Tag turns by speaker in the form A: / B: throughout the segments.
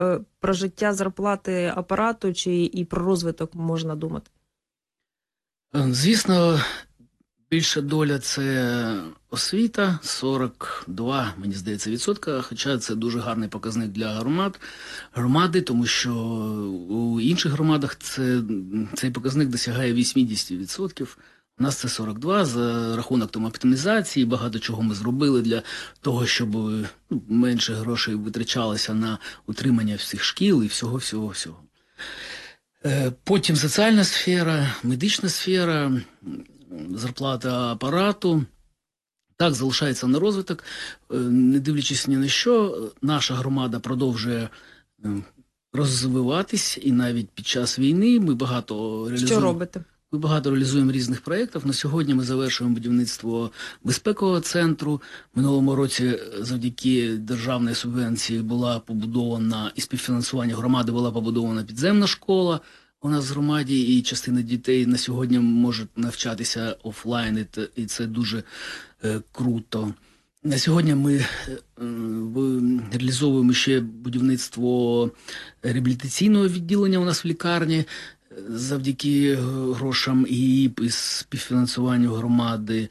A: про життя зарплати апарату чи і про розвиток можна думати?
B: Звісно, більша доля – це освіта, 42, мені здається, відсотка, хоча це дуже гарний показник для громади, тому що у інших громадах цей показник досягає 80%. У нас це 42 за рахунок там оптимізації, багато чого ми зробили для того, щоб менше грошей витрачалося на утримання всіх шкіл і всього. Потім соціальна сфера, медична сфера, зарплата апарату. Так, залишається на розвиток. Не дивлячись ні на що, наша громада продовжує розвиватись, і навіть під час війни ми багато
A: Що робите?
B: Ми багато реалізуємо різних проєктів. На сьогодні ми завершуємо будівництво безпекового центру. Минулому році завдяки державної субвенції була побудована і співфінансування громади була побудована підземна школа у нас в громаді, і частина дітей на сьогодні можуть навчатися офлайн, і це дуже круто. На сьогодні ми реалізовуємо ще будівництво реабілітаційного відділення у нас в лікарні, завдяки грошам і співфінансуванню громади.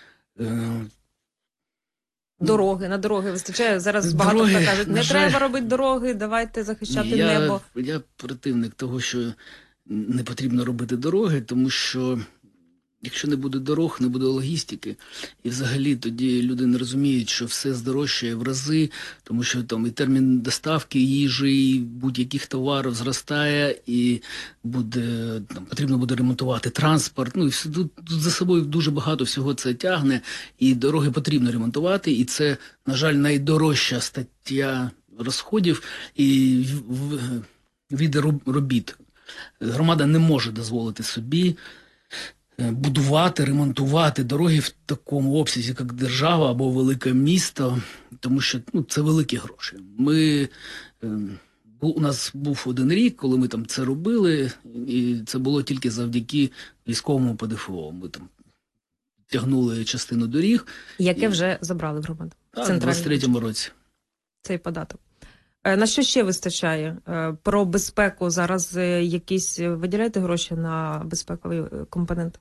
A: Дороги, на дороги вистачає. Зараз багато хто кажуть, не треба робити дороги, давайте захищати небо.
B: Я противник того, що не потрібно робити дороги, тому що якщо не буде дорог, не буде логістики. І взагалі тоді люди не розуміють, що все здорожчає в рази, тому що там і термін доставки їжі, і будь-яких товарів зростає, і потрібно буде ремонтувати транспорт. І тут за собою дуже багато всього це тягне, і дороги потрібно ремонтувати, і це, на жаль, найдорожча стаття розходів і від робіт. Громада не може дозволити собі будувати, ремонтувати дороги в такому обсязі, як держава або велике місто, тому що це великі гроші. У нас був один рік, коли ми там це робили, і це було тільки завдяки військовому ПДФО. Ми там тягнули частину доріг.
A: Яке вже забрали в громаду?
B: Так, в 23-му році.
A: Цей податок. На що ще вистачає? Про безпеку зараз якісь виділяєте гроші на безпековий компонент?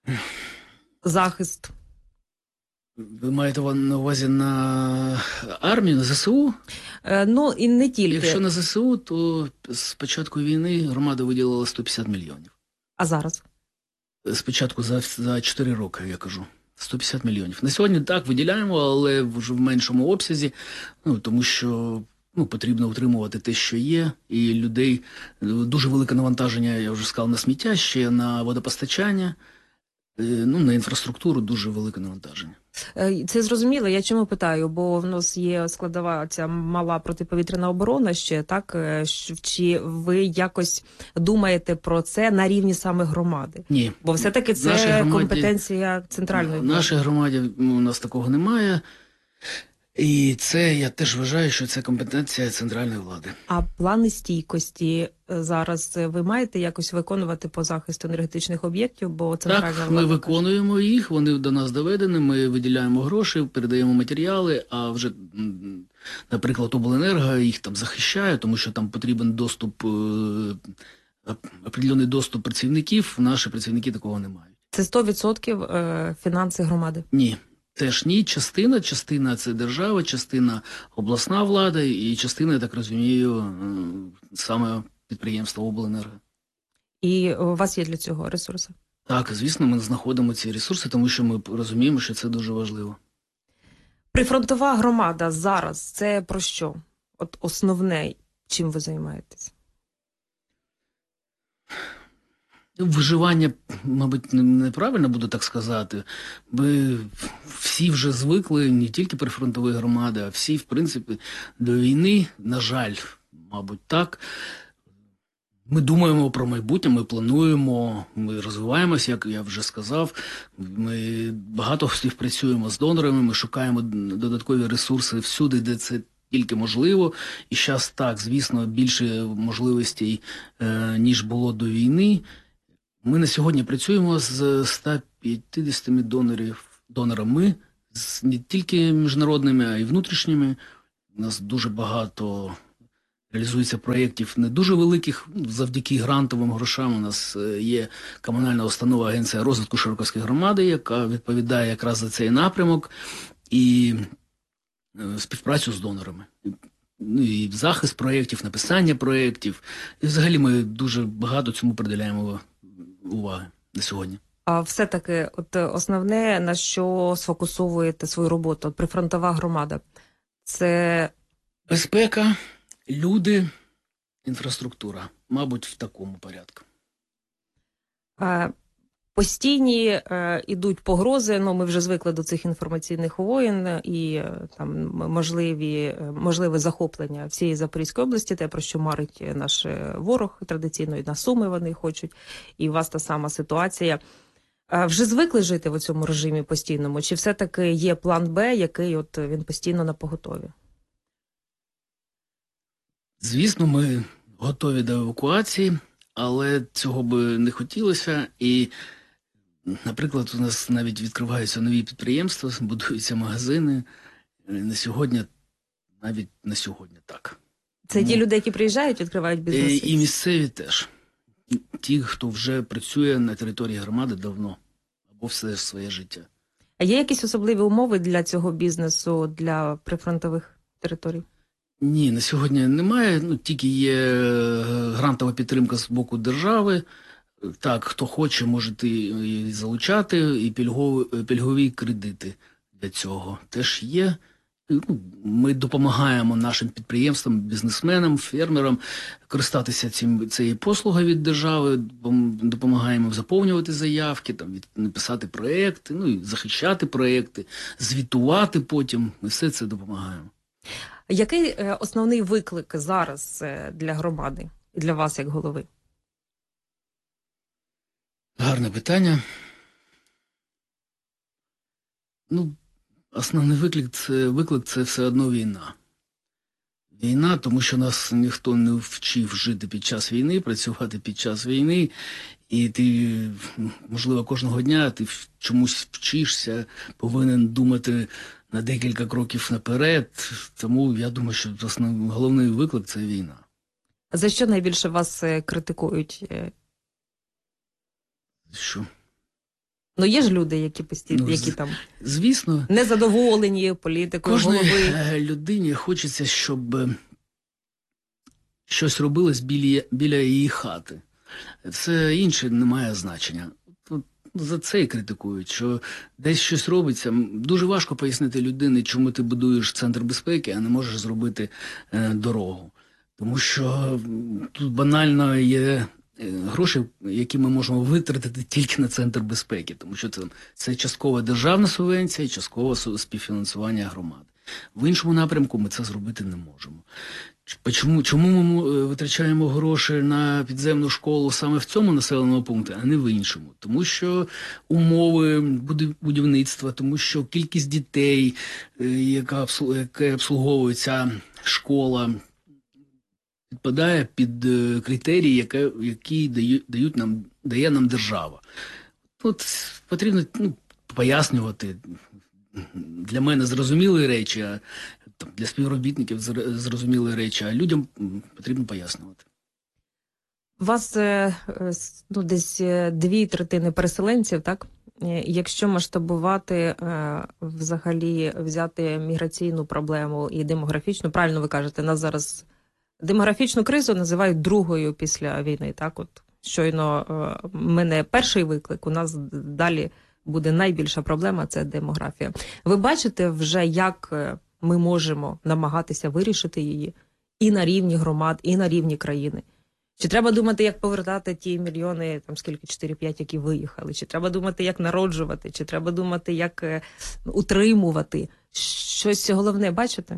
A: Захист?
B: Ви маєте на увазі на армію, на ЗСУ?
A: І не тільки.
B: Якщо на ЗСУ, то з початку війни громада виділила 150 мільйонів.
A: А зараз?
B: Спочатку за 4 роки, я кажу. 150 мільйонів. На сьогодні так, виділяємо, але вже в меншому обсязі, тому що потрібно утримувати те, що є, і людей дуже велике навантаження, я вже сказав, на сміття, ще на водопостачання, на інфраструктуру дуже велике навантаження.
A: Це зрозуміло, я чому питаю, бо в нас є складова ця мала протиповітряна оборона ще, так? Чи ви якось думаєте про це на рівні саме громади?
B: Ні.
A: Бо все-таки це компетенція центральної влади.
B: В нашій громаді у нас такого немає. І це, я теж вважаю, що це компетенція центральної влади.
A: А плани стійкості зараз ви маєте якось виконувати по захисту енергетичних об'єктів? Бо центральна влада...
B: Так, ми виконуємо їх, вони до нас доведені, ми виділяємо гроші, передаємо матеріали, а вже, наприклад, обленерго їх там захищає, тому що там потрібен доступ, определений доступ працівників, наші працівники такого не мають.
A: Це 100% фінанси громади?
B: Ні. Теж ні, частина це держава, частина обласна влада і частина, я так розумію, саме підприємство обленерго.
A: І у вас є для цього ресурси?
B: Так, звісно, ми знаходимо ці ресурси, тому що ми розуміємо, що це дуже важливо.
A: Прифронтова громада зараз – це про що? От основне, чим ви займаєтесь?
B: Виживання, мабуть, неправильно буду так сказати. Ми всі вже звикли, не тільки прифронтові громади, а всі, в принципі, до війни, на жаль, мабуть, так. Ми думаємо про майбутнє, ми плануємо, ми розвиваємося, як я вже сказав. Ми багато співпрацюємо з донорами, ми шукаємо додаткові ресурси всюди, де це тільки можливо. І зараз так, звісно, більше можливостей, ніж було до війни. Ми на сьогодні працюємо з 150 донорами, не тільки міжнародними, а й внутрішніми. У нас дуже багато реалізується проєктів не дуже великих. Завдяки грантовим грошам у нас є комунальна установа Агенція розвитку Широківської громади, яка відповідає якраз за цей напрямок і співпрацю з донорами. Ну, і захист проєктів, написання проєктів. І взагалі ми дуже багато цьому приділяємо уваги на сьогодні.
A: А все-таки от основне, на що сфокусовуєте свою роботу, от прифронтова громада, це
B: Безпека, люди, інфраструктура. Мабуть, в такому порядку.
A: постійні ідуть погрози, ну ми вже звикли до цих інформаційних воєн і там можливе захоплення всієї Запорізької області, те, про що марить наш ворог традиційно, і на Суми вони хочуть, і у вас та сама ситуація. Вже звикли жити в цьому режимі постійному? Чи все-таки є план Б, який от він постійно на поготові?
B: Звісно, ми готові до евакуації, але цього би не хотілося. І, наприклад, у нас навіть відкриваються нові підприємства, будуються магазини. Навіть на сьогодні так.
A: Це ті люди, які приїжджають, відкривають бізнеси?
B: І місцеві теж. Ті, хто вже працює на території громади давно, або все своє життя.
A: А є якісь особливі умови для цього бізнесу, для прифронтових територій?
B: Ні, на сьогодні немає. Тільки є грантова підтримка з боку держави. Так, хто хоче, можете і залучати, і пільгові кредити для цього теж є. Ми допомагаємо нашим підприємствам, бізнесменам, фермерам користатися цією послугою від держави, допомагаємо заповнювати заявки, написати проєкти, і захищати проєкти, звітувати потім. Ми все це допомагаємо.
A: Який основний виклик зараз для громади і для вас як голови?
B: Гарне питання. Основний виклик – це все одно війна. Війна, тому що нас ніхто не вчив жити під час війни, працювати під час війни. І ти, можливо, кожного дня ти чомусь вчишся, повинен думати на декілька кроків наперед. Тому я думаю, що головний виклик – це війна.
A: За що найбільше вас критикують?
B: Що?
A: Є ж люди, які постійно, які там,
B: звісно,
A: незадоволені політикою голови.
B: Кожній людині хочеться, щоб щось робилось біля її хати. Все інше не має значення. За це і критикують, що десь щось робиться. Дуже важко пояснити людині, чому ти будуєш центр безпеки, а не можеш зробити дорогу. Тому що тут банально є гроші, які ми можемо витратити тільки на центр безпеки, тому що це часткова державна субвенція і часткове співфінансування громад. В іншому напрямку ми це зробити не можемо. Чому ми витрачаємо гроші на підземну школу саме в цьому населеному пункті, а не в іншому? Тому що умови будівництва, тому що кількість дітей, яка обслуговує ця школа, підпадає під критерії, які дає нам держава. Тут потрібно пояснювати для мене зрозумілі речі, а для співробітників зрозумілі речі, а людям потрібно пояснювати.
A: У вас десь 2/3 переселенців, так? Якщо масштабувати, взагалі взяти міграційну проблему і демографічну, правильно ви кажете, нас зараз демографічну кризу називають другою після війни, так? От щойно мене перший виклик, у нас далі буде найбільша проблема – це демографія. Ви бачите вже, як ми можемо намагатися вирішити її і на рівні громад, і на рівні країни? Чи треба думати, як повертати ті мільйони, 4-5, які виїхали? Чи треба думати, як народжувати? Чи треба думати, як утримувати? Щось головне бачите?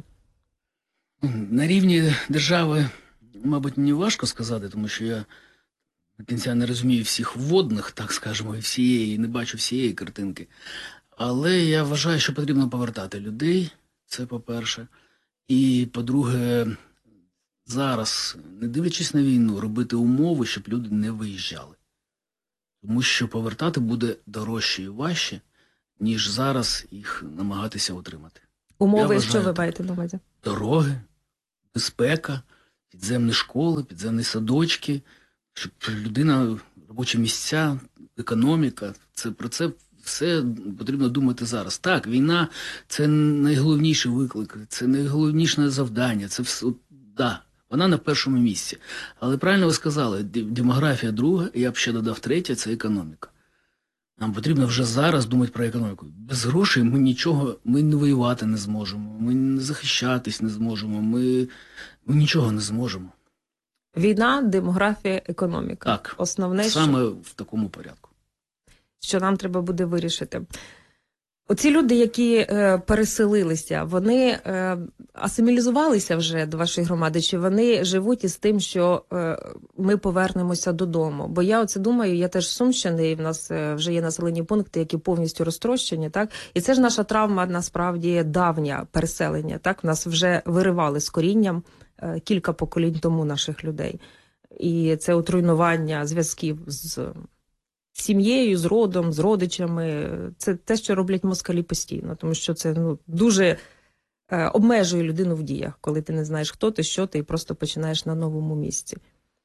B: На рівні держави, мабуть, мені важко сказати, тому що я до кінця не розумію всіх вводних, так скажемо, і не бачу всієї картинки. Але я вважаю, що потрібно повертати людей, це по-перше. І, по-друге, зараз, не дивлячись на війну, робити умови, щоб люди не виїжджали. Тому що повертати буде дорожче і важче, ніж зараз їх намагатися утримати.
A: Умови, що ви маєте на увазі?
B: Дороги, безпека, підземні школи, підземні садочки, щоб людина, робочі місця, економіка, про це все потрібно думати зараз. Так, війна – це найголовніший виклик, це найголовніше завдання, це все, да, вона на першому місці. Але правильно ви сказали, демографія друга, я б ще додав третя – це економіка. Нам потрібно вже зараз думати про економіку. Без грошей ми не воювати не зможемо, ми не захищатись не зможемо, ми нічого не зможемо.
A: Війна, демографія, економіка.
B: Так,
A: основне,
B: саме в такому порядку.
A: Що нам треба буде вирішити. Оці люди, які переселилися, вони асимілізувалися вже до вашої громади, чи вони живуть із тим, що ми повернемося додому? Бо я оце думаю, я теж з Сумщини, і в нас вже є населені пункти, які повністю розтрощені, так? І це ж наша травма, насправді, давня переселення, так? В нас вже виривали з корінням кілька поколінь тому наших людей. І це отруйнування зв'язків з сім'єю, з родом, з родичами. Це те, що роблять москалі постійно, тому що це дуже обмежує людину в діях, коли ти не знаєш, хто ти, що ти, і просто починаєш на новому місці.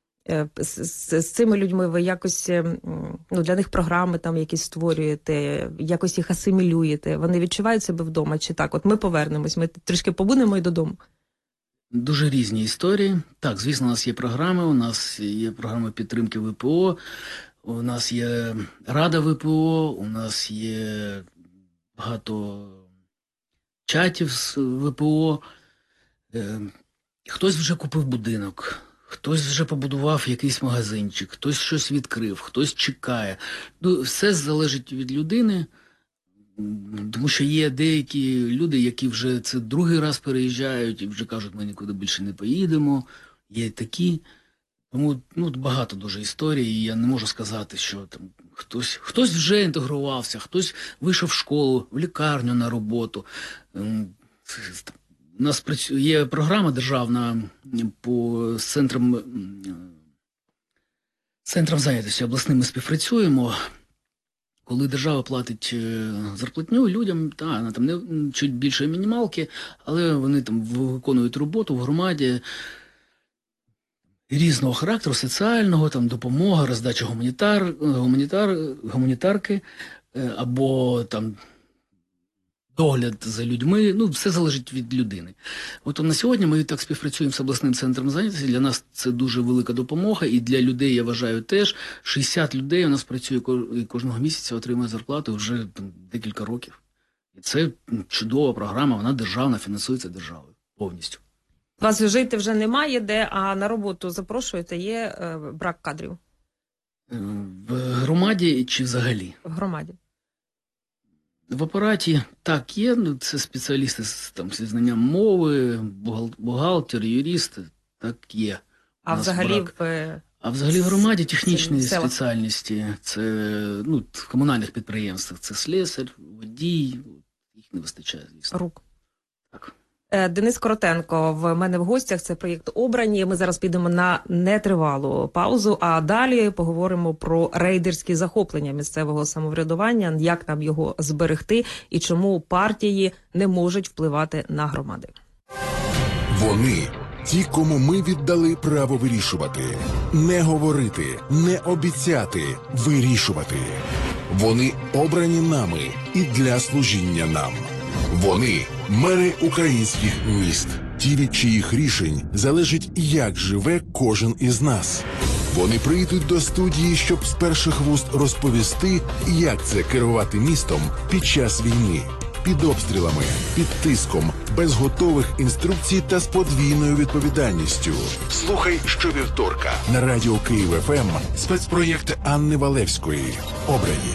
A: З цими людьми ви якось, для них програми там якісь створюєте, якось їх асимілюєте, вони відчувають себе вдома, чи так? От ми повернемось, ми трішки побудемо і додому.
B: Дуже різні історії. Так, звісно, у нас є програми підтримки ВПО, у нас є Рада ВПО, у нас є багато чатів з ВПО. Хтось вже купив будинок, хтось вже побудував якийсь магазинчик, хтось щось відкрив, хтось чекає. Все залежить від людини, тому що є деякі люди, які вже це другий раз переїжджають і вже кажуть, ми нікуди більше не поїдемо. Є такі. Тому багато дуже історій, і я не можу сказати, що там хтось вже інтегрувався, хтось вийшов в школу, в лікарню на роботу. У нас є програма державна по центрам зайнятості обласним ми співпрацюємо. Коли держава платить зарплатню людям, вона там не чуть більше мінімалки, але вони там виконують роботу в громаді різного характеру, соціального, там допомога, роздача гуманітарки або там догляд за людьми, все залежить від людини. От на сьогодні ми так співпрацюємо з обласним центром зайнятості, для нас це дуже велика допомога, і для людей, я вважаю, теж 60 людей у нас працює і кожного місяця отримує зарплату вже декілька років. І це чудова програма, вона державна, фінансується державою повністю.
A: Вас жити вже немає де, а на роботу запрошуєте, є брак кадрів?
B: В громаді чи взагалі?
A: В громаді.
B: В апараті так є, це спеціалісти зі знанням мови, бухгалтер, юрист, так є.
C: А взагалі
B: в громаді технічні спеціальності, це в комунальних підприємствах, це слесар, водій, їх не вистачає, звісно.
A: Рук.
B: Так.
A: Денис Коротенко в мене в гостях, це проєкт «Обрані». Ми зараз підемо на нетривалу паузу, а далі поговоримо про рейдерські захоплення місцевого самоврядування, як нам його зберегти і чому партії не можуть впливати на громади.
D: Вони – ті, кому ми віддали право вирішувати. Не говорити, не обіцяти, вирішувати. Вони обрані нами і для служіння нам. Вони – мери українських міст. Ті, від чиїх рішень залежить, як живе кожен із нас. Вони прийдуть до студії, щоб з перших вуст розповісти, як це керувати містом під час війни. Під обстрілами, під тиском, без готових інструкцій та з подвійною відповідальністю. Слухай щовівторка на Радіо Київ ФМ спецпроєкт Анни Валевської «Обрані».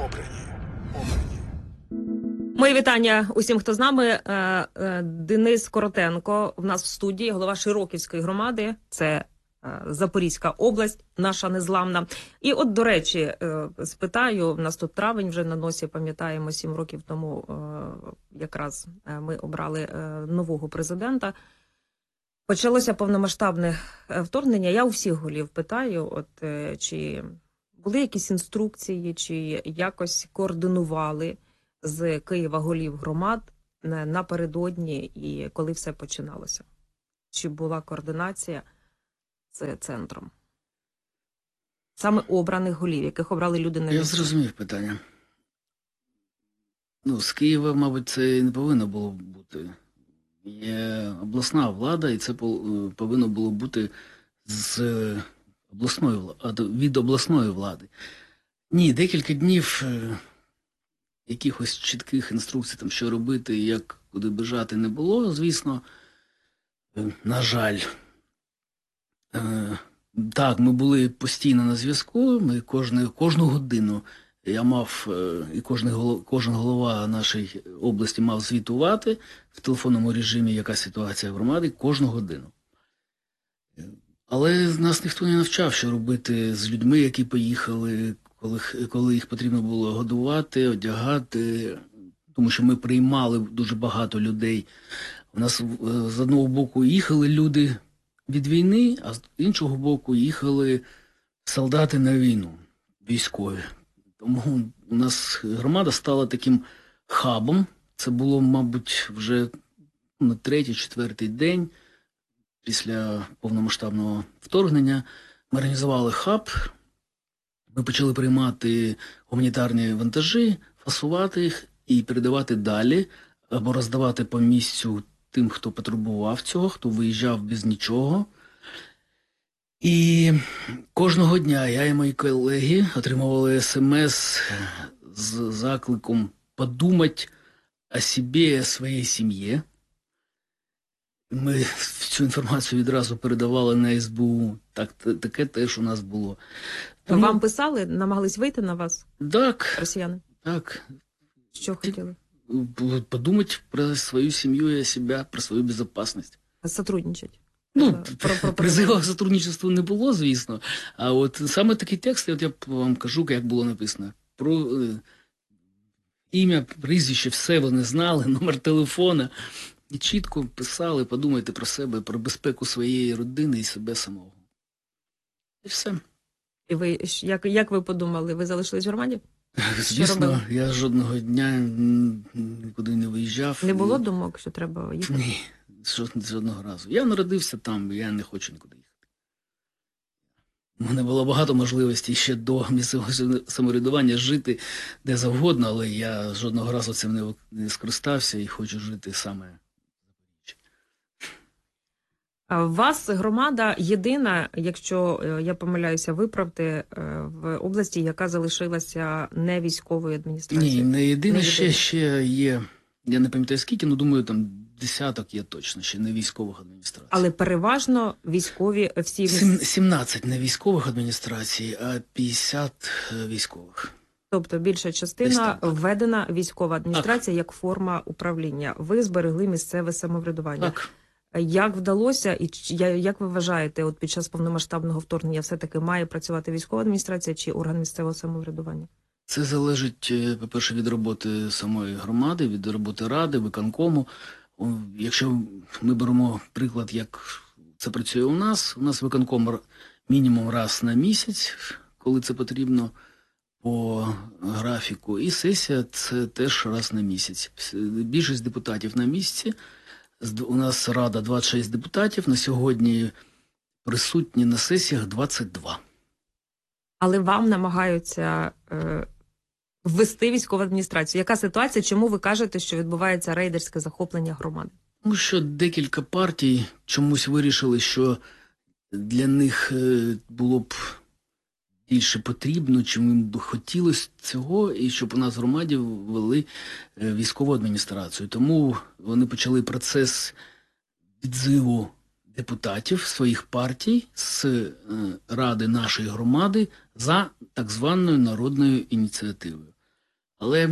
A: Мої вітання усім, хто з нами. Денис Коротенко в нас в студії, голова Широківської громади. Це Запорізька область, наша незламна. І от, до речі, спитаю, в нас тут травень вже на носі, пам'ятаємо, 7 років тому якраз ми обрали нового президента. Почалося повномасштабне вторгнення. Я у всіх голів питаю, чи були якісь інструкції, чи якось координували з Києва голів громад напередодні і коли все починалося? Чи була координація? з центром? Саме обраних голів, яких обрали люди на
B: Я
A: місці.
B: зрозумів питання. Ну, з Києва, мабуть, це не повинно було бути. Є обласна влада, і це повинно було бути з від обласної влади. Ні, декілька днів якихось чітких інструкцій, там, що робити, як куди бежати, не було, звісно. На жаль. Так, ми були постійно на зв'язку, ми кожну годину я мав, і кожен голова нашої області мав звітувати в телефонному режимі, яка ситуація в громаді, кожну годину. Але нас ніхто не навчав, що робити з людьми, які поїхали, коли їх потрібно було годувати, одягати, тому що ми приймали дуже багато людей. У нас з одного боку їхали люди від війни, а з іншого боку їхали солдати на війну, військові. Тому у нас громада стала таким хабом. Це було, мабуть, вже на 3-4 день після повномасштабного вторгнення. Ми організували хаб, ми почали приймати гуманітарні вантажі, фасувати їх і передавати далі, або роздавати по місцю тим, хто потребував цього, хто виїжджав без нічого. І кожного дня я і мої колеги отримували смс з закликом подумати о собі, о своїй сім'ї. Ми цю інформацію відразу передавали на СБУ. Таке теж у нас було. Тому...
A: Вам писали, намагались вийти на вас,
B: Так,
A: росіяни?
B: так.
A: Що хотіли?
B: Подумать про свою семью и о себя, про свою безопасность.
A: Сотрудничать?
B: Ну, призиву сотрудничества не було, звісно. А от саме такі тексти, от я вам кажу, як було написано. Про ім'я, прізвище, все вони знали, номер телефона. І чітко писали, подумайте про себе, про безпеку своєї родини і себе самого. І все.
A: І ви, як ви подумали, ви залишились в громаді?
B: Звісно, я жодного дня нікуди не виїжджав.
A: Не було думок, що треба їхати?
B: Ні, жодного разу. Я народився там, я не хочу нікуди їхати. У мене було багато можливостей ще до місцевого самоврядування жити де завгодно, але я жодного разу цим не скористався і хочу жити саме в Запоріжжі.
A: У вас громада єдина, якщо я помиляюся, виправте, в області, яка залишилася не військовою адміністрацією?
B: Ні, не єдина, ще є, я не пам'ятаю скільки, але думаю, там десяток є точно, ще не військових адміністрацій.
A: Але переважно військові всі...
B: 17 не військових адміністрацій, а 50 військових.
A: Тобто більша частина введена військова адміністрація як форма управління. Ви зберегли місцеве самоврядування.
B: Так.
A: Як вдалося, і як ви вважаєте, от під час повномасштабного вторгнення все-таки має працювати військова адміністрація чи орган місцевого самоврядування?
B: Це залежить, по-перше, від роботи самої громади, від роботи ради, виконкому. Якщо ми беремо приклад, як це працює у нас виконком мінімум раз на місяць, коли це потрібно, по графіку. І сесія – це теж раз на місяць. Більшість депутатів на місці. У нас рада 26 депутатів, на сьогодні присутні на сесіях 22.
A: Але вам намагаються ввести військову адміністрацію. Яка ситуація? Чому ви кажете, що відбувається рейдерське захоплення громади?
B: Тому що декілька партій чомусь вирішили, що для них було б більше потрібно, чим їм би хотілося цього, і щоб у нас в громаді ввели військову адміністрацію. Тому вони почали процес відзиву депутатів своїх партій з ради нашої громади за так званою народною ініціативою. Але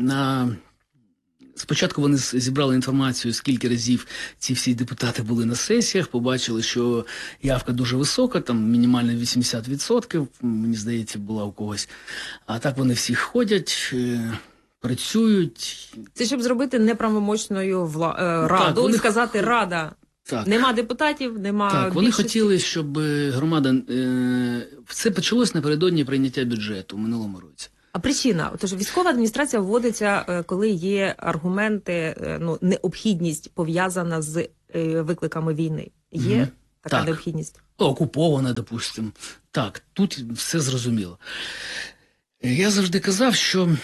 B: спочатку вони зібрали інформацію, скільки разів ці всі депутати були на сесіях, побачили, що явка дуже висока, там мінімально 80%, мені здається, була у когось. А так вони всі ходять, працюють.
A: Це щоб зробити неправомочною раду і сказати, рада,
B: так.
A: Нема депутатів, нема
B: Так, вони
A: більшості.
B: хотіли, щоб громада... Це почалось напередодні прийняття бюджету в минулому році.
A: А причина? Тож військова адміністрація вводиться, коли є аргументи, необхідність пов'язана з викликами війни. Є така
B: Так.
A: необхідність?
B: Окупована, допустимо. Так, тут все зрозуміло. Я завжди казав, що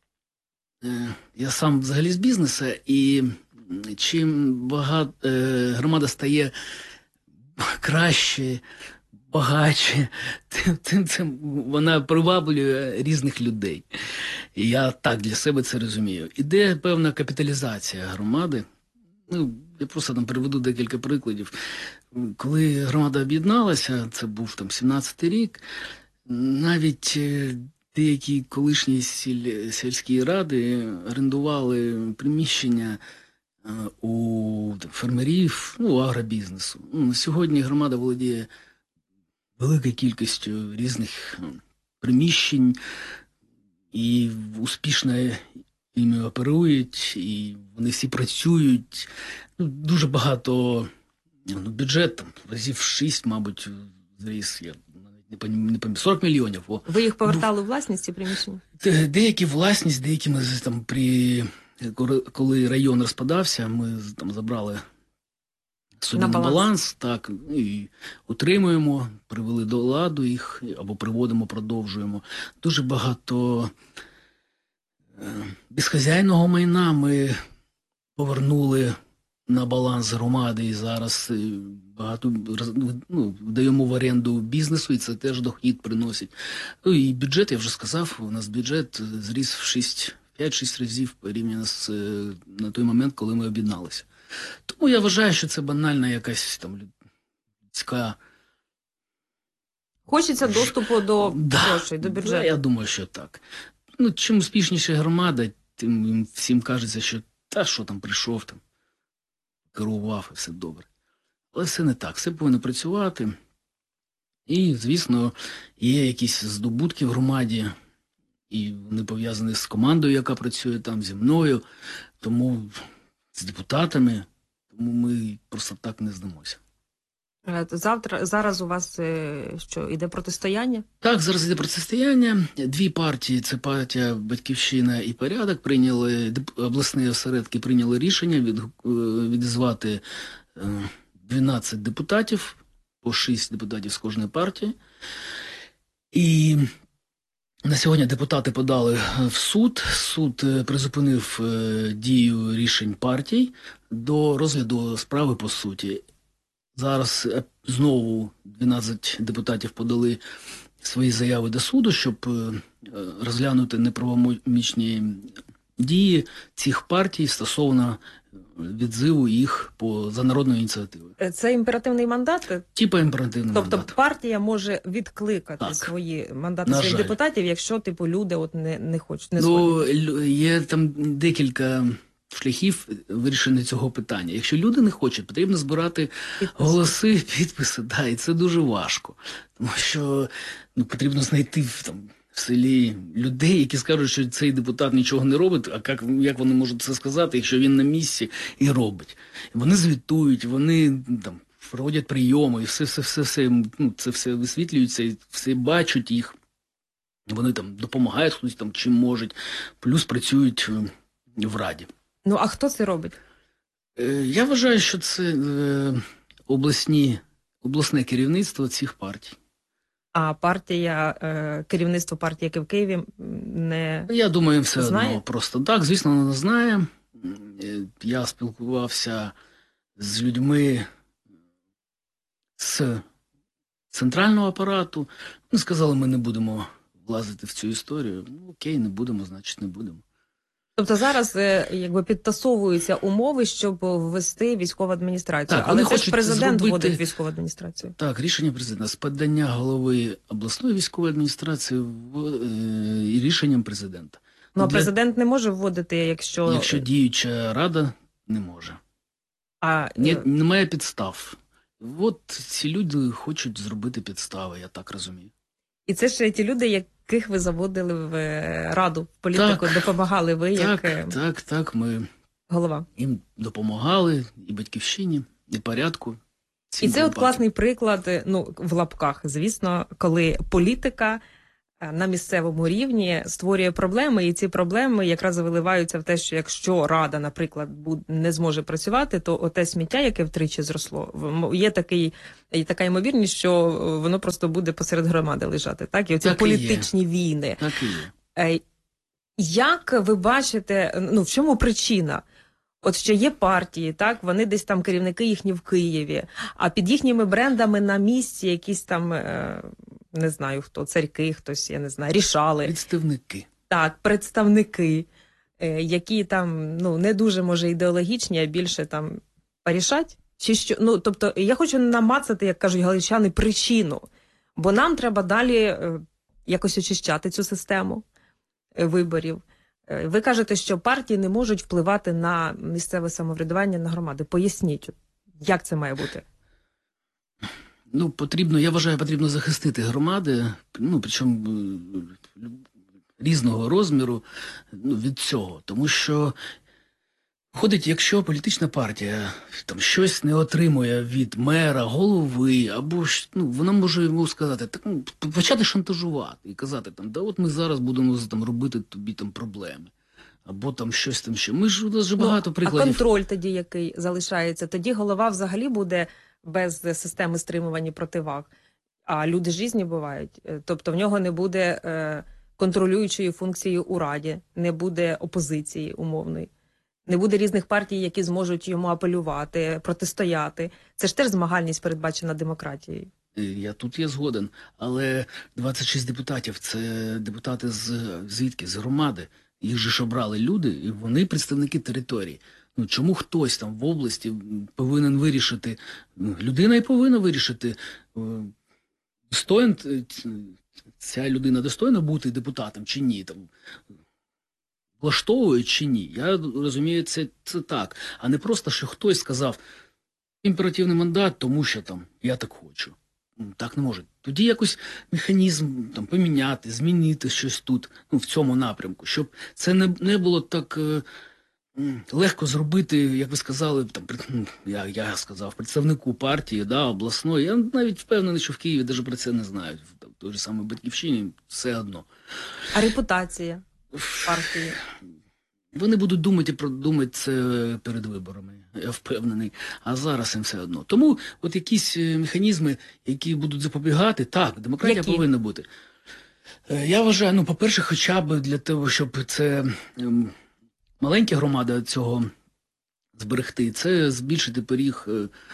B: я сам взагалі з бізнесу, і чим громада стає краще, багатше, тим вона приваблює різних людей. І я так для себе це розумію. Іде певна капіталізація громади. Ну, я просто там приведу декілька прикладів. Коли громада об'єдналася, це був там 17-й рік, навіть деякі колишні сільські ради орендували приміщення у фермерів, ну, агробізнесу. Ну, сьогодні громада володіє великою кількістю різних приміщень і успішно іми оперують, і вони всі працюють. Ну, дуже багато бюджет, там, разів 6, мабуть, зріс, я не пам'ятаю, 40 мільйонів.
A: Ви їх повертали у власність, ці приміщення?
B: Деякі власність, деякі ми там коли район розпадався, ми там забрали собі на баланс, так, і утримуємо, привели до ладу їх, або приводимо, продовжуємо. Дуже багато безхазяйного майна ми повернули на баланс громади, і зараз багато даємо в оренду бізнесу, і це теж дохід приносить. Ну і бюджет, я вже сказав, у нас бюджет зріс в 5-6 разів порівняно на той момент, коли ми об'єдналися. Тому я вважаю, що це банальна якась там людська...
A: Хочеться доступу до грошей, до бюджету.
B: Да, я думаю, що так. Ну, чим успішніша громада, тим їм всім кажеться, що що там прийшов, там, керував і все добре. Але все не так, все повинно працювати. І, звісно, є якісь здобутки в громаді, і вони пов'язані з командою, яка працює там, зі мною, тому з депутатами, тому ми просто так не здамося.
A: Зараз у вас що, іде протистояння?
B: Так, зараз іде протистояння. Дві партії, це партія «Батьківщина» і «Порядок», обласні осередки прийняли рішення відізвати 12 депутатів, по 6 депутатів з кожної партії. І на сьогодні депутати подали в суд. Суд призупинив дію рішень партій до розгляду справи по суті. Зараз знову 12 депутатів подали свої заяви до суду, щоб розглянути неправомірні дії цих партій стосовно відзиву їх за народною ініціативою.
A: Це імперативний мандат?
B: Типа імперативний мандат.
A: Тобто партія може відкликати свої мандати своїх депутатів, якщо люди не хочуть, не згодні?
B: Є там декілька шляхів вирішення цього питання. Якщо люди не хочуть, потрібно збирати голоси, підписи, і це дуже важко. Тому що потрібно знайти в селі людей, які скажуть, що цей депутат нічого не робить, а як вони можуть це сказати, якщо він на місці і робить. Вони звітують, вони там проводять прийоми, і це все висвітлюється, і все бачать їх. Вони там допомагають, хтось там чим можуть, плюс працюють в Раді.
A: Ну, а хто це робить?
B: Я вважаю, що це обласне керівництво цих партій.
A: А керівництво партії, яке в Києві, не
B: Я думаю, все
A: знає?
B: одно просто так. Звісно, вона не знає. Я спілкувався з людьми з центрального апарату. Вони сказали, ми не будемо влазити в цю історію. Ну, окей, не будемо, значить не будемо.
A: Тобто зараз підтасовуються умови, щоб ввести військову адміністрацію.
B: Так,
A: але це ж президент вводить військову адміністрацію.
B: Так, рішення президента з подання голови обласної військової адміністрації і рішенням президента.
A: Ну, а президент не може вводити, якщо
B: діюча рада не може. Немає підстав. От ці люди хочуть зробити підстави, я так розумію.
A: І це ж ті люди, яких ви заводили в раду, в політику, допомагали ви,
B: Так, ми
A: голова.
B: Їм допомагали, і «Батьківщині», і «Порядку».
A: І це класний приклад, в лапках, звісно, коли політика на місцевому рівні створює проблеми, і ці проблеми якраз виливаються в те, що якщо рада, наприклад, не зможе працювати, то оте сміття, яке втричі зросло, є така ймовірність, що воно просто буде посеред громади лежати. Так, і оці
B: Так і
A: політичні війни.
B: Так і є.
A: Як ви бачите, в чому причина? От що є партії, так, вони десь там, керівники їхні в Києві, а під їхніми брендами на місці якісь там, не знаю хто, царьки, хтось, я не знаю, рішали.
B: Представники.
A: Так, представники, які там, не дуже, може, ідеологічні, а більше там порішать? Чи що? Тобто, я хочу намацати, як кажуть галичани, причину, бо нам треба далі якось очищати цю систему виборів. Ви кажете, що партії не можуть впливати на місцеве самоврядування, на громади. Поясніть, як це має бути?
B: Я вважаю, потрібно захистити громади, причому різного розміру від цього. Тому що, виходить, якщо політична партія там щось не отримує від мера, голови, або вона може йому сказати, почати шантажувати і казати, от ми зараз будемо робити тобі проблеми. Або щось там ще. У нас же багато прикладів.
A: А контроль тоді який залишається? Тоді голова взагалі буде без системи стримування противаг. А люди ж різні бувають. Тобто в нього не буде контролюючої функції у Раді, не буде опозиції умовної, не буде різних партій, які зможуть йому апелювати, протистояти. Це ж теж змагальність, передбачена демократією.
B: Я тут є згоден. Але 26 депутатів – це депутати звідки? З громади. Їх же ж обрали люди, і вони представники території. Чому хтось там в області повинен вирішити, людина і повинна вирішити, ця людина достойна бути депутатом чи ні, влаштовує чи ні. Я розумію, це так. А не просто, що хтось сказав імперативний мандат, тому що я так хочу. Так не може. Тоді якось механізм поміняти, змінити щось тут, в цьому напрямку, щоб це не було так легко зробити, як ви сказали, я сказав, представнику партії, обласної. Я навіть впевнений, що в Києві навіть про це не знають. В той же самій Батьківщині все одно.
A: А репутація партії?
B: Вони будуть думати це перед виборами, я впевнений, а зараз їм все одно. Тому якісь механізми, які будуть запобігати, так, демократія повинна бути. Я вважаю, по-перше, хоча б для того, щоб це маленькі громади цього зберегти, це збільшити поріг,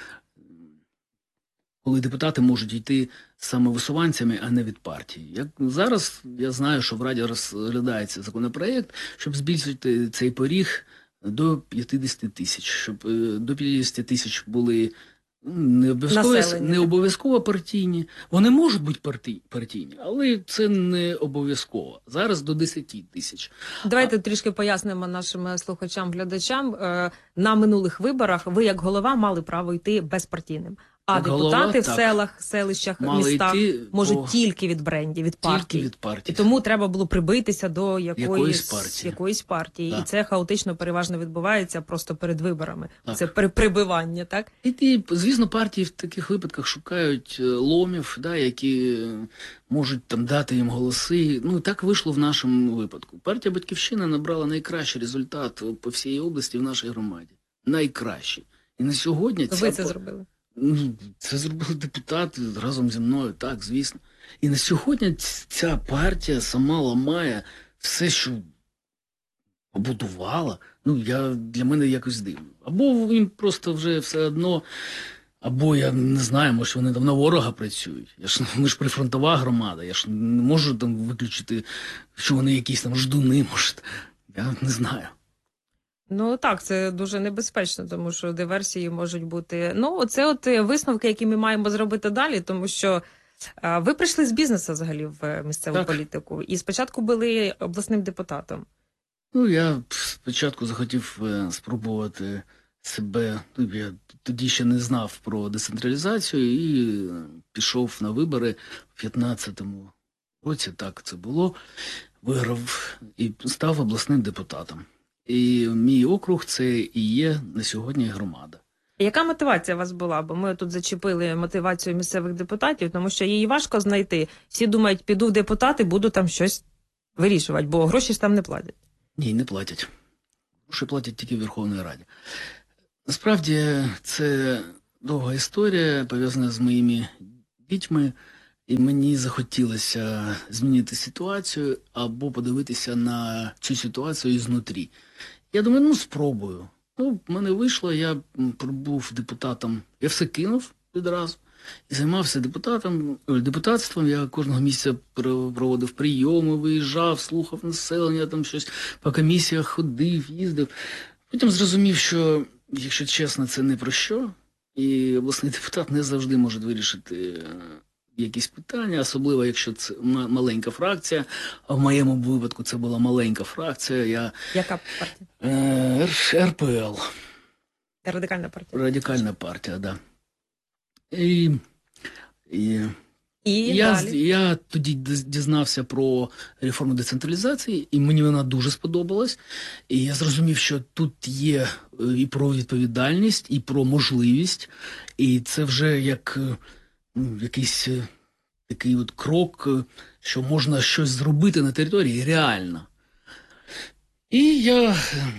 B: коли депутати можуть йти самовисуванцями, а не від партії. Зараз я знаю, що в Раді розглядається законопроєкт, щоб збільшити цей поріг до 50 тисяч, щоб до 50 тисяч були не обов'язково партійні. Вони можуть бути партійні, але це не обов'язково. Зараз до 10 тисяч.
A: Давайте трішки пояснимо нашим слухачам, глядачам. На минулих виборах ви, як голова, мали право йти безпартійним. А депутати в селах, селищах, містах можуть тільки від брендів, від партій.
B: Тільки від партій.
A: І тому треба було прибитися до якоїсь партії.
B: Так.
A: І це хаотично переважно відбувається просто перед виборами. Так. Це прибивання, так?
B: І, звісно, партії в таких випадках шукають ломів, які можуть дати їм голоси. Так вийшло в нашому випадку. Партія «Батьківщина» набрала найкращий результат по всій області в нашій громаді. Найкращий. І на сьогодні...
A: Ви це зробили?
B: Це зробили депутати разом зі мною, так, звісно. І на сьогодні ця партія сама ламає все, що побудувала. Для мене якось дивно. Або їм просто вже все одно, або я не знаю, може вони там на ворога працюють. Ми ж прифронтова громада, я ж не можу виключити, що вони якісь ждуни, може. Я не знаю.
A: Так, це дуже небезпечно, тому що диверсії можуть бути. Це висновки, які ми маємо зробити далі, тому що ви прийшли з бізнесу взагалі в місцеву політику і спочатку були обласним депутатом.
B: Я спочатку захотів спробувати себе, я тоді ще не знав про децентралізацію і пішов на вибори в 15-му році, так це було, виграв і став обласним депутатом. І мій округ – це і є на сьогодні громада.
A: Яка мотивація у вас була? Бо ми тут зачепили мотивацію місцевих депутатів, тому що її важко знайти. Всі думають, піду в депутати, буду там щось вирішувати, бо гроші ж там не платять.
B: Ні, не платять. Гроші платять тільки в Верховній Раді. Насправді, це довга історія, пов'язана з моїми дітьми, і мені захотілося змінити ситуацію або подивитися на цю ситуацію ізнутрі. Я думаю, спробую. В мене вийшло, я був депутатом, я все кинув відразу і займався депутатством. Я кожного місяця проводив прийоми, виїжджав, слухав населення, там щось по комісіях ходив, їздив. Потім зрозумів, що, якщо чесно, це не про що, і обласний депутат не завжди може вирішити якісь питання, особливо, якщо це маленька фракція, а в моєму випадку це була маленька фракція.
A: Яка партія?
B: РПЛ.
A: Радикальна партія.
B: Радикальна партія, так. Да. Я тоді дізнався про реформу децентралізації, і мені вона дуже сподобалась. І я зрозумів, що тут є і про відповідальність, і про можливість. І це вже як якийсь такий от крок, що можна щось зробити на території реально. І я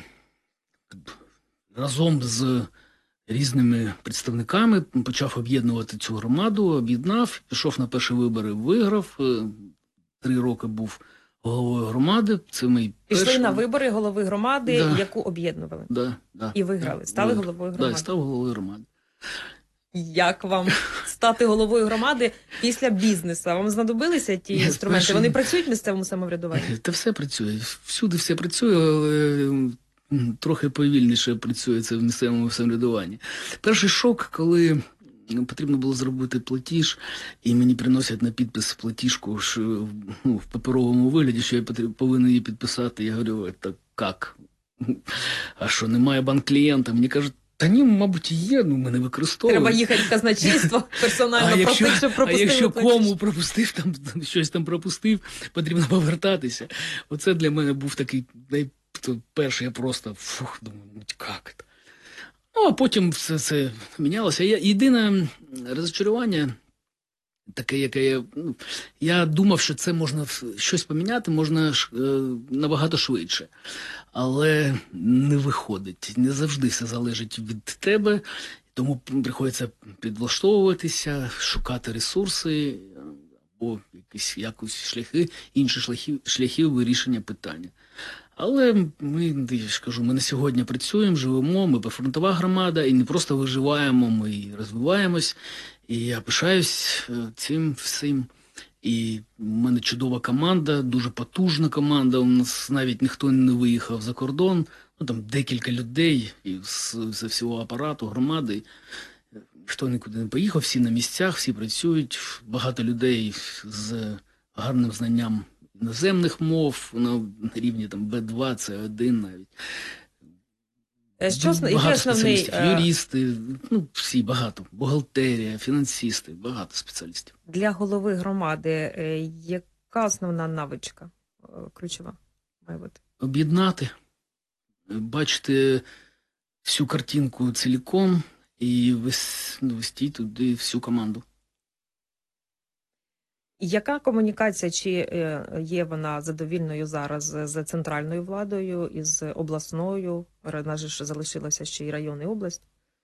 B: разом з різними представниками почав об'єднувати цю громаду, об'єднав, пішов на перші вибори, виграв, 3 роки був головою громади. Це мій
A: Пішли на вибори голови громади, яку об'єднували.
B: Да.
A: І виграли. Стали головою громади.
B: Так, став головою громади.
A: Як вам стати головою громади після бізнесу? Вам знадобилися ті інструменти? Вони працюють в місцевому самоврядуванні?
B: Та все працює. Всюди все працює, але трохи повільніше працює це в місцевому самоврядуванні. Перший шок, коли потрібно було зробити платіж, і мені приносять на підпис платіжку в паперовому вигляді, що я повинен її підписати. Я говорю, так як? А що, немає банк-клієнта? Мені кажуть, та ні, мабуть, є, ми не використовуємо.
A: Треба їхати в казначейство персонально просити, щоб пропустили.
B: А якщо кому пропустив, там щось там пропустив, потрібно повертатися. Оце для мене був такий перший, я просто думаю, як це? А потім все це мінялося. Єдине розчарування таке, яке я думав, що це можна щось поміняти, можна набагато швидше. Але не виходить. Не завжди все залежить від тебе, тому приходиться підлаштовуватися, шукати ресурси або інші шляхи вирішення питання. Але ми на сьогодні працюємо, живемо, ми прифронтова громада, і не просто виживаємо, ми і розвиваємось. І я пишаюсь цим всім. І в мене чудова команда, дуже потужна команда. У нас навіть ніхто не виїхав за кордон. Там декілька людей з всього апарату, громади. Ніхто нікуди не поїхав, всі на місцях, всі працюють. Багато людей з гарним знанням іноземних мов, на рівні B2, C1 навіть. Багато спеціалістів, юристи, всі багато, бухгалтерія, фінансисти, багато спеціалістів.
A: Для голови громади яка основна навичка ключова має бути?
B: Об'єднати, бачити всю картинку ціліком і вести туди всю команду.
A: Яка комунікація, чи є вона задовільною зараз з центральною владою і з обласною? У нас же залишилася ще й район і область.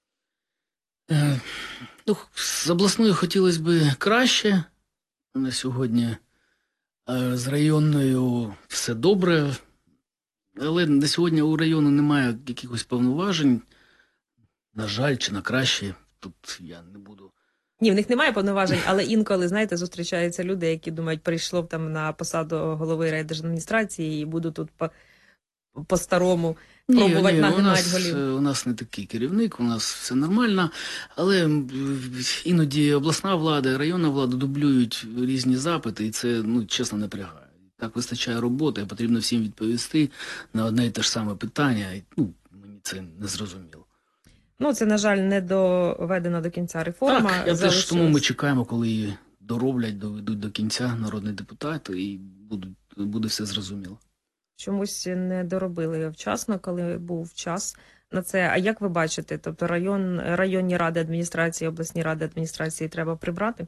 B: З обласною хотілося б краще на сьогодні. З районною все добре. Але на сьогодні у району немає якихось повноважень. На жаль, чи на краще. Тут я не буду.
A: Ні, в них немає повноважень, але інколи, знаєте, зустрічаються люди, які думають, прийшло там на посаду голови райдержадміністрації і буду тут по-старому пробувати нагинати голів.
B: У нас не такий керівник, у нас все нормально, але іноді обласна влада, районна влада дублюють різні запити, і це, чесно, напрягає. Так вистачає роботи, потрібно всім відповісти на одне і те ж саме питання, і мені це не зрозуміло.
A: Це, на жаль, не доведена до кінця реформа.
B: Так, тому ми чекаємо, коли її дороблять, доведуть до кінця народні депутати, і буде все зрозуміло.
A: Чомусь не доробили вчасно, коли був час. на це. А як ви бачите? Тобто районні ради адміністрації, обласні ради адміністрації треба прибрати?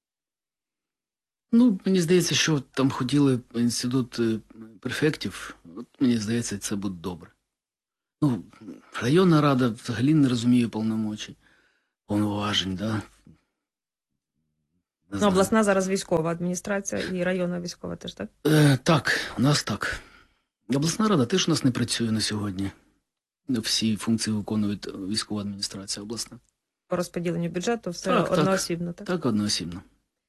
B: Ну, мені здається, що там хотіли інститут префектів. От, мені здається, це буде добре. Ну, районна рада взагалі не розуміє повноважень, да? Не
A: Ну,
B: знаю.
A: обласна зараз військова адміністрація і районна військова теж, так?
B: Так, у нас так. Обласна рада теж у нас не працює на сьогодні. Всі функції виконує військова адміністрація обласна.
A: По розподіленню бюджету все
B: Так, так.
A: одноосібно, так?
B: Так, одноосібно.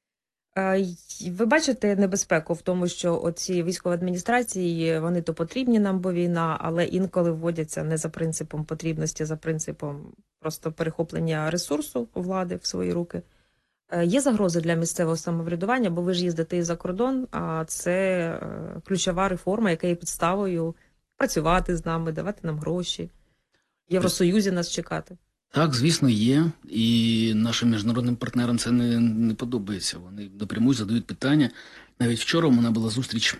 A: Ви бачите небезпеку в тому, що оці військові адміністрації, вони то потрібні нам, бо війна, але інколи вводяться не за принципом потрібності, за принципом просто перехоплення ресурсу влади в свої руки. Є загрози для місцевого самоврядування, бо ви ж їздите і за кордон, а це ключова реформа, яка є підставою працювати з нами, давати нам гроші, в Євросоюзі нас чекати.
B: Так, звісно, є. І нашим міжнародним партнерам це не подобається. Вони напряму задають питання. Навіть вчора у мене була зустріч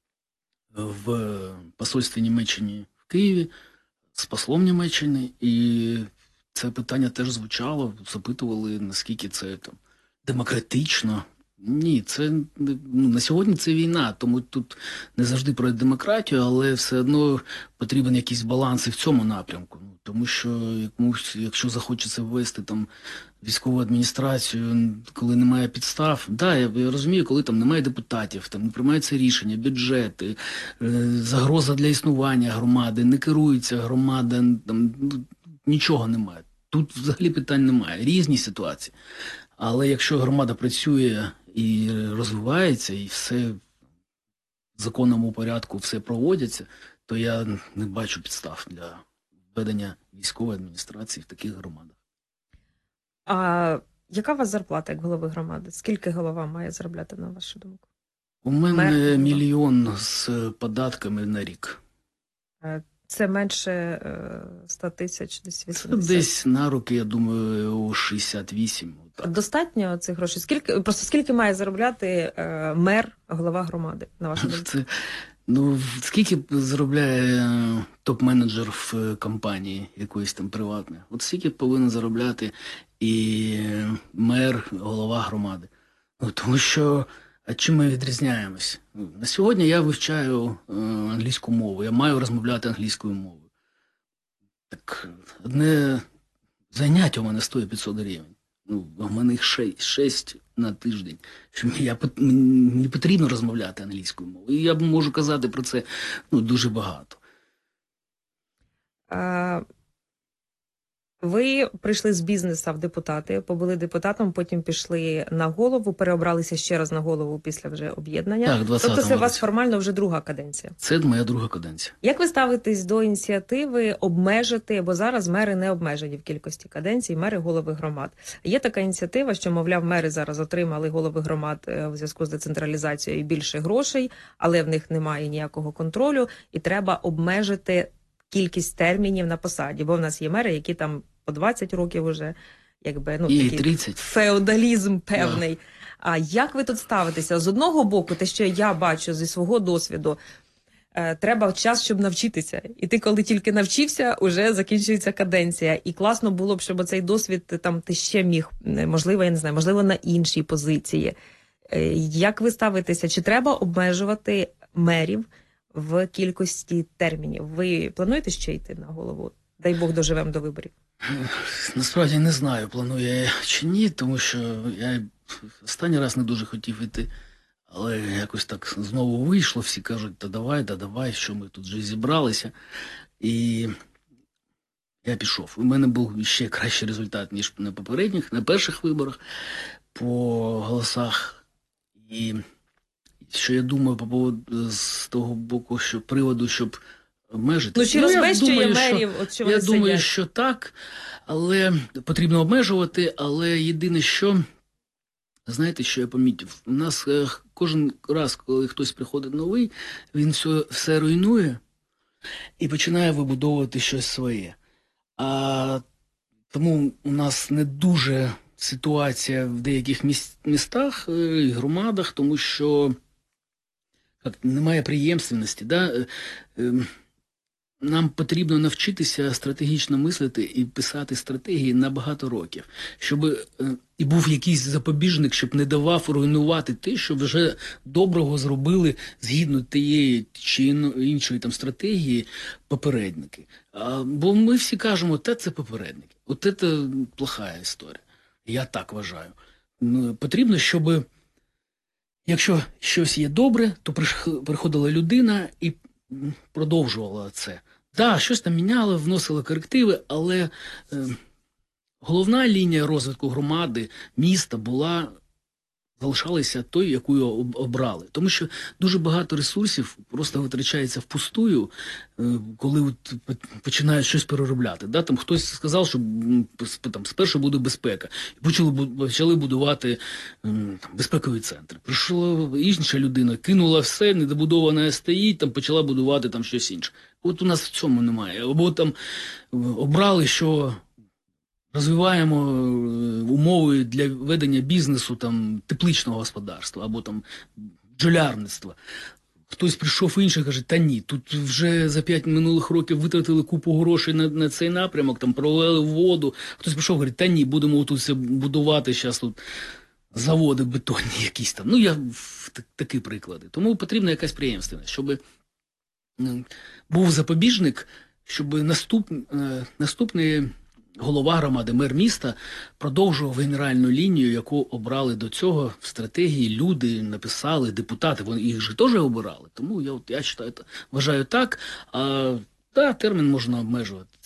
B: в посольстві Німеччини в Києві з послом Німеччини, і це питання теж звучало, запитували, наскільки це там демократично. Ні, це на сьогодні це війна, тому тут не завжди про демократію, але все одно потрібен якийсь баланс і в цьому напрямку. Тому що якщо захочеться ввести там військову адміністрацію, коли немає підстав, да, я розумію, коли там немає депутатів, там не приймаються рішення, бюджети, загроза для існування громади, не керується громада, там нічого немає. Тут взагалі питань немає, різні ситуації. Але якщо громада працює і розвивається, і все в законному порядку все проводяться, то я не бачу підстав для введення військової адміністрації в таких громадах.
A: А яка у вас зарплата як голови громади? Скільки голова має заробляти, на вашу думку?
B: У мене 1 мільйон з податками на рік.
A: Це менше 100 тисяч, десь 80?
B: Це десь на руки, я думаю, 68. Так.
A: Достатньо цих грошей? Скільки має заробляти мер, голова громади, на вашу думку?
B: Скільки заробляє топ-менеджер в компанії якоїсь там приватної? От скільки повинен заробляти і мер, голова громади? Тому що, а чим ми відрізняємось? На сьогодні я вивчаю англійську мову, я маю розмовляти англійською мовою. Так, одне заняття у мене стоїть 500 гривень. У мене їх 6 на тиждень. Мені потрібно розмовляти англійською мовою. І я можу казати про це дуже багато.
A: Ви прийшли з бізнесу в депутати, побули депутатом, потім пішли на голову, переобралися ще раз на голову після вже об'єднання.
B: Так, 20-му році.
A: Тобто це у вас формально вже друга каденція.
B: Це моя друга каденція.
A: Як ви ставитесь до ініціативи обмежити, бо зараз мери не обмежені в кількості каденцій, мери голови громад. Є така ініціатива, що, мовляв, мери зараз отримали голови громад в зв'язку з децентралізацією більше грошей, але в них немає ніякого контролю, і треба обмежити кількість термінів на посаді, бо в нас є мери, які там по 20 років уже, якби,
B: і
A: такий
B: 30.
A: феодалізм певний. А як ви тут ставитеся? З одного боку, те, що я бачу зі свого досвіду, треба час, щоб навчитися. І ти, коли тільки навчився, уже закінчується каденція. І класно було б, щоб цей досвід там ти ще міг, можливо, я не знаю, можливо, на іншій позиції. Як ви ставитеся? Чи треба обмежувати мерів в кількості термінів? Ви плануєте ще йти на голову? Дай Бог, доживемо до виборів.
B: Насправді не знаю, планую я чи ні, тому що я останній раз не дуже хотів йти, але якось так знову вийшло, всі кажуть, та давай, що ми тут вже зібралися. І я пішов. У мене був ще кращий результат, ніж на перших виборах по голосах. І що я думаю по поводу з того боку, що приводу, щоб обмежити.
A: Чи розбещує мерів, що вони
B: Я думаю,
A: сидять?
B: що так, але потрібно обмежувати, але єдине, що, знаєте, що я помітив? У нас кожен раз, коли хтось приходить новий, він все руйнує і починає вибудовувати щось своє. Тому у нас не дуже ситуація в деяких містах і громадах, тому що немає преємственності. Да? нам потрібно навчитися стратегічно мислити і писати стратегії на багато років, щоб і був якийсь запобіжник, щоб не давав руйнувати те, що вже доброго зробили згідно тієї чи іншої там стратегії попередники. Бо ми всі кажемо, це попередники, це плоха історія. Я так вважаю. Потрібно, щоб якщо щось є добре, то приходила людина і продовжувала це. Так, щось там міняло, вносило корективи, але головна лінія розвитку громади, міста залишалася тою, яку обрали. Тому що дуже багато ресурсів просто витрачається впустую, коли починають щось переробляти. Там хтось сказав, що спершу буде безпека. І почали будувати безпековий центр. Прийшла інша людина, кинула все, недобудоване стоїть, почала будувати щось інше. От у нас в цьому немає. Або обрали, що розвиваємо умови для ведення бізнесу, тепличного господарства, або бджолярництва. Хтось прийшов інший і каже, ні, тут вже за 5 минулих років витратили купу грошей на цей напрямок, пролили воду. Хтось прийшов і говорить, ні, будемо тут все будувати, зараз тут заводи бетонні якісь . Такі приклади. Тому потрібна якась преємственність, щоб був запобіжник, щоб наступний голова громади, мер міста, продовжував генеральну лінію, яку обрали до цього в стратегії люди, написали, депутати, вони їх же теж обирали. Тому я вважаю так, термін можна обмежувати.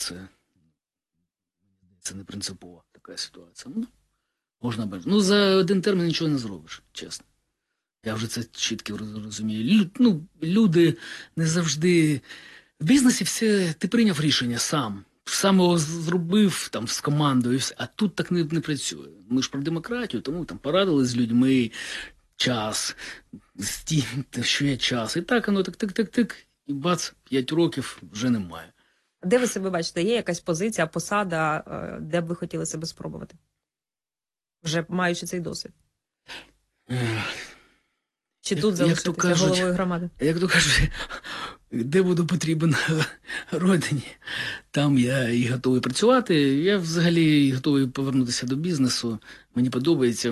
B: Це не принципова така ситуація. Можна обмежувати. За один термін нічого не зробиш, чесно. Я вже це чітко розумію. Люди не завжди... В бізнесі все, ти прийняв рішення сам. Сам його зробив з командою, а тут так не працює. Ми ж про демократію, тому порадили з людьми час, що є час. І так воно тик-тик-тик, і бац, 5 років вже немає.
A: Де ви себе бачите? Є якась позиція, посада, де б ви хотіли себе спробувати? Вже маючи цей досвід? Чи тут залишитися головою громади?
B: Як то кажуть, де буду потрібен родині, там я і готовий працювати. Я взагалі готовий повернутися до бізнесу. Мені подобається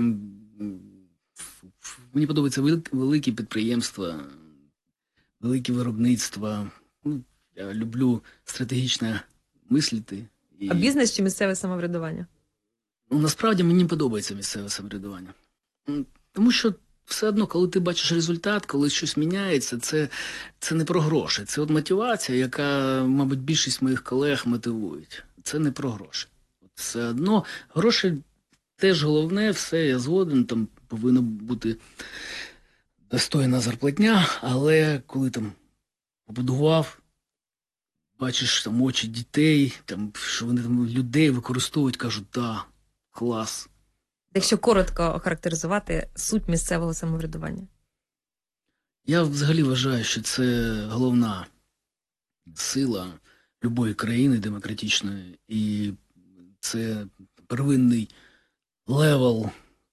B: великі підприємства, великі виробництва. Я люблю стратегічно мислити.
A: А бізнес чи місцеве самоврядування?
B: Насправді мені подобається місцеве самоврядування. Тому що все одно, коли ти бачиш результат, коли щось міняється, це не про гроші. Це мотивація, яка, мабуть, більшість моїх колег мотивують. Це не про гроші. Все одно гроші теж головне, все, я згоден, повинна бути достойна зарплатня, але коли побудував, бачиш очі дітей, що вони людей використовують, кажуть, клас.
A: Якщо коротко охарактеризувати суть місцевого самоврядування?
B: Я взагалі вважаю, що це головна сила любої країни демократичної, і це первинний левел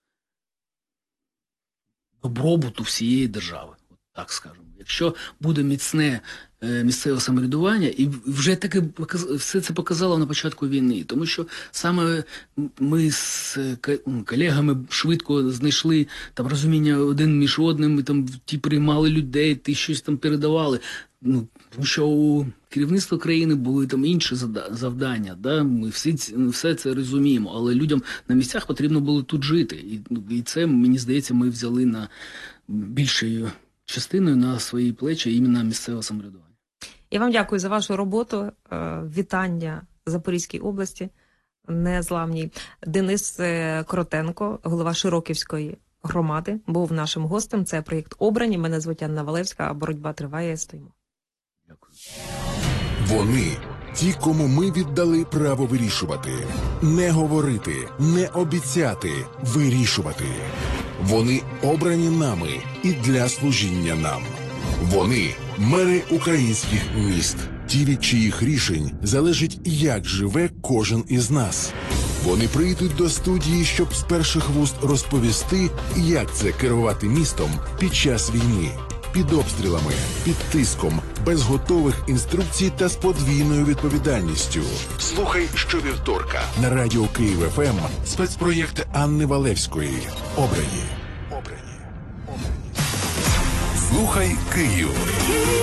B: добробуту всієї держави, так скажемо. Якщо буде міцне місцеве самоврядування, і вже таки все це показало на початку війни, тому що саме ми з колегами швидко знайшли розуміння один між одним, ті приймали людей, ті щось передавали. Тому що у керівництва країни були інші завдання, ми все це розуміємо, але людям на місцях потрібно було тут жити. І це, мені здається, ми взяли на більшою частиною на свої плечі іменно місцеве самоврядування.
A: Я вам дякую за вашу роботу. Вітання Запорізькій області, незламній. Денис Коротенко, голова Широківської громади, був нашим гостем. Це проєкт «Обрані». Мене звуть Анна Валевська, а боротьба триває. Стоїмо.
B: Дякую.
D: Вони – ті, кому ми віддали право вирішувати. Не говорити, не обіцяти, вирішувати. Вони обрані нами і для служіння нам. Вони – мери українських міст. Ті, від чиїх рішень залежить, як живе кожен із нас. Вони прийдуть до студії, щоб з перших вуст розповісти, як це керувати містом під час війни, під обстрілами, під тиском, без готових інструкцій та з подвійною відповідальністю. Слухай щовівторка на радіо Київ ФМ спецпроєкт Анни Валевської «Обрані». Слухай Київ.